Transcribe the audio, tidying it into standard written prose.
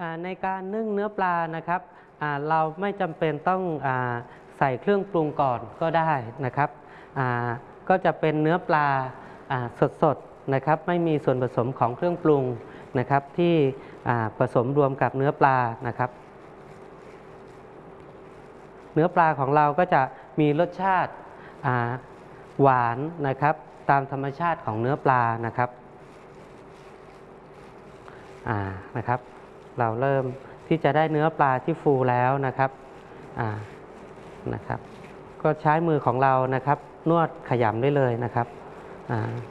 ในการนึ่งเนื้อปลานะครับเราไม่จำเป็นต้องใส่เครื่องปรุงก่อนก็ได้นะครับก็จะเป็นเนื้อปลาสดๆนะครับไม่มีส่วนผสมของเครื่องปรุงนะครับที่ผสมรวมกับเนื้อปลานะครับเนื้อปลาของเราก็จะมีรสชาติหวานนะครับตามธรรมชาติของเนื้อปลานะครับนะครับเราเริ่มที่จะได้เนื้อปลาที่ฟูแล้วนะครับนะครับก็ใช้มือของเรานะครับนวดขยำได้เลยนะครับ